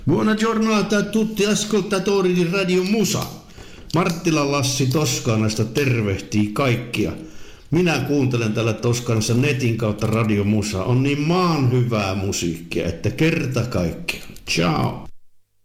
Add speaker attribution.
Speaker 1: Buona giornata a tutti ascoltatori di Radio Musa. Marttila Lassi Toskanasta tervehtii kaikkia. Minä kuuntelen täällä Toskanassa netin kautta Radio Musa. On niin maan hyvää musiikkia, että kerta kaikkiaan. Ciao.